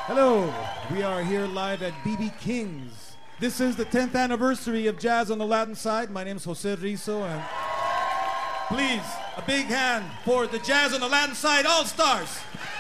Hello, we are here live at BB King's. This is the 10th anniversary of Jazz on the Latin Side. My name is Jose Rizzo, and please, a big hand for the Jazz on the Latin Side All-Stars.